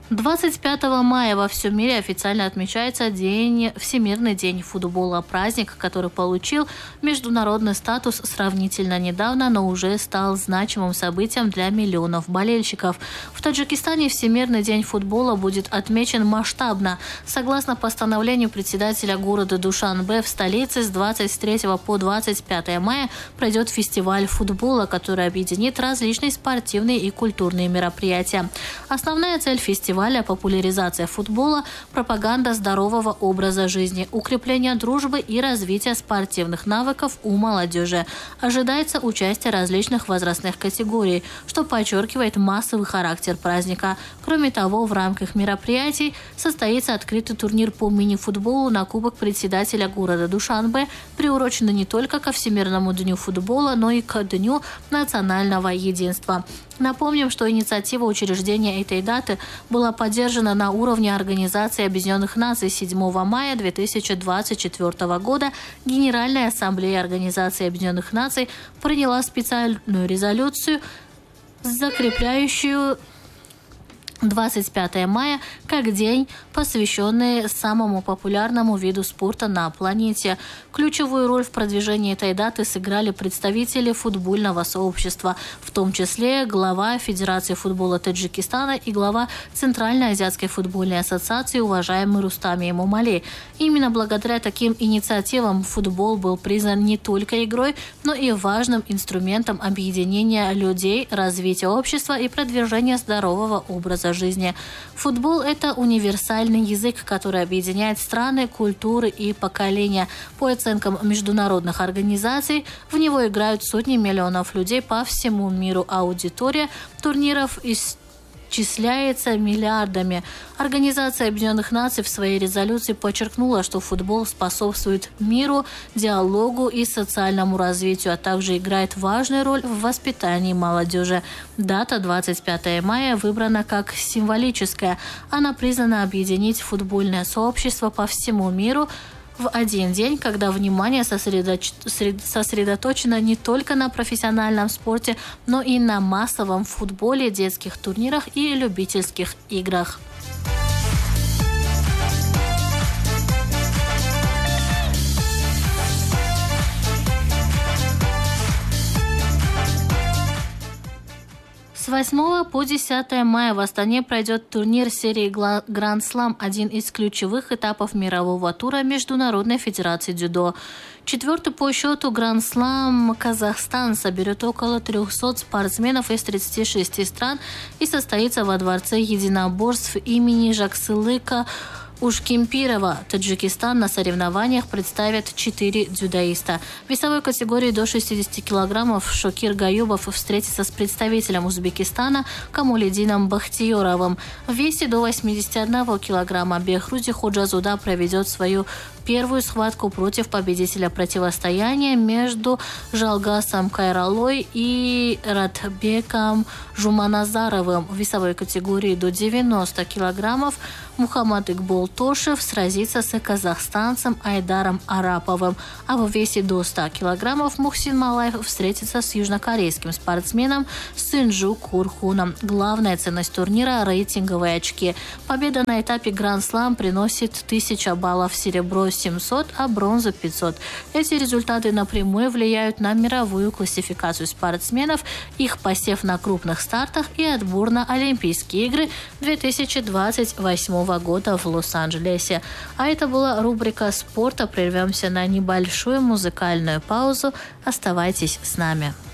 25 мая во всем мире официально отмечается Всемирный день футбола. Праздник, который получил международный статус сравнительно недавно, но уже стал значимым событием для миллионов болельщиков. В Таджикистане Всемирный день футбола будет отмечен масштабно. Согласно постановлению председателя города Душанбе, в столице с 23 по 25 мая пройдет фестиваль футбола, который объединит различные спортивные и культурные мероприятия. Основная цель фестиваля – популяризация футбола, пропаганда здорового образа жизни, укрепление дружбы и развитие спортивных навыков у молодежи. Ожидается участие различных возрастных категорий, что подчеркивает массовый характер праздника. Кроме того, в рамках мероприятий состоится открытый турнир по мини-футболу на Кубок председателя города Душанбе, приуроченный не только ко Всемирному дню футбола, но и к Дню национального единства. Напомним, что инициатива учреждения этой даты была поддержана на уровне Организации Объединенных Наций 7 мая 2024 года. Генеральная ассамблея Организации Объединенных Наций приняла специальную резолюцию, закрепляющую 25 мая как день, посвященный самому популярному виду спорта на планете. Ключевую роль в продвижении этой даты сыграли представители футбольного сообщества, в том числе глава Федерации футбола Таджикистана и глава Центральной азиатской футбольной ассоциации уважаемый Рустам Эмомали. Именно благодаря таким инициативам футбол был признан не только игрой, но и важным инструментом объединения людей, развития общества и продвижения здорового образа жизни. Футбол – это универсальный язык, который объединяет страны, культуры и поколения. По оценкам международных организаций, в него играют сотни миллионов людей по всему миру. Аудитория турниров исчисляется миллиардами. Организация Объединенных Наций в своей резолюции подчеркнула, что футбол способствует миру, диалогу и социальному развитию, а также играет важную роль в воспитании молодежи. Дата 25 мая выбрана как символическая. Она призвана объединить футбольное сообщество по всему миру в один день, когда внимание сосредоточено не только на профессиональном спорте, но и на массовом футболе, детских турнирах и любительских играх. С 8 по 10 мая в Астане пройдет турнир серии Гранд Слам, один из ключевых этапов мирового тура Международной федерации дзюдо. Четвертый по счету Гранд Слам Казахстан соберет около 300 спортсменов из 36 стран и состоится во Дворце единоборств имени Жаксылыка Ушкемпирова. Таджикистан на соревнованиях представит 4 дзюдоиста. В весовой категории до 60 килограммов Шокир Гаюбов встретится с представителем Узбекистана Камулидином Бахтиёровым. В весе до 81 килограмма Бехрузи Ходжазуда проведет свою первую схватку против победителя противостояния между Жалгасом Кайралой и Радбеком Жуманазаровым. В весовой категории до 90 килограммов Мухаммад Игбол Тошев сразится с казахстанцем Айдаром Араповым, а в весе до 100 килограммов Мухсин Малаев встретится с южнокорейским спортсменом Сынджу Курхуном. Главная ценность турнира – рейтинговые очки. Победа на этапе Гранд Слам приносит 1000 баллов, серебро 700, а бронза 500. Эти результаты напрямую влияют на мировую классификацию спортсменов, их посев на крупных стартах и отбор на Олимпийские игры 2028 года в Лос-Анджелесе. А это была рубрика спорта. Прервемся на небольшую музыкальную паузу. Оставайтесь с нами.